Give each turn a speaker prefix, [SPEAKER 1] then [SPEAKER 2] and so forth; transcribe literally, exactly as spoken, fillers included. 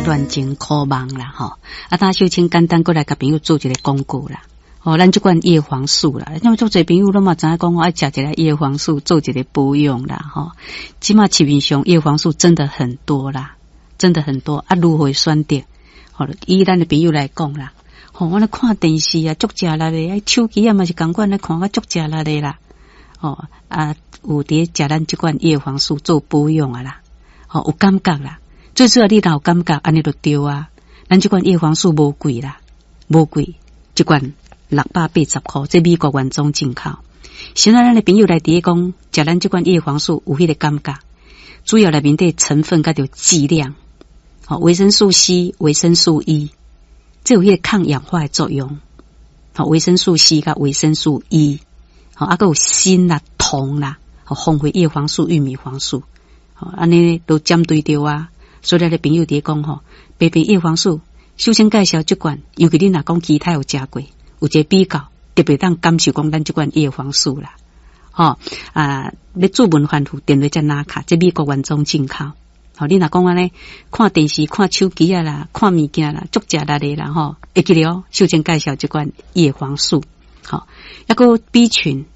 [SPEAKER 1] 乱情可望啦吼。啊，大秀清简单过来甲朋友做一个广告啦。哦，咱这款叶黄素啦，因为做侪朋友拢嘛知影讲，我爱食一个叶黄素做一个保养啦吼。起码市面上叶黄素真的很多啦，真的很多啊，如何选择？好了，以咱的朋友来讲啦，吼、哦，我咧看电视啊，足食力的，手机啊嘛是共款咧看啊，足食力的啦。哦啊，有伫食咱这款叶黄素做保养啊啦，哦有感觉啦。最主要你若有感觉，安尼就对啊。咱这款叶黄素无贵啦，无贵，一罐六百八十块，这美国原装进口。现在咱的朋友来伫讲，食咱这款叶黄素有迄个感觉，主要内面的成分甲着剂量，好、哦，维生素 C、维生素 E， 这有迄个抗氧化的作用。好、哦，维生素 C 甲维生素 E， 好、哦，啊，还有锌啦、铜啦，好、哦，丰富叶黄素、玉米黄素，好、哦，安尼都针对着啊。所以咱的朋友伫讲吼，白白叶黄素，首先介绍这款，尤其你若讲其他有食过。有一个比较，特别当感受讲咱这款叶黄素啦，吼、哦、啊！你做文反复电话再拿卡，这美国原装进口。好、哦，你若讲安尼，看电视、看手机啊啦，看物件啦，足食力的啦吼，会记得哦。首先介绍这款叶黄素，好、哦，一个 B 群，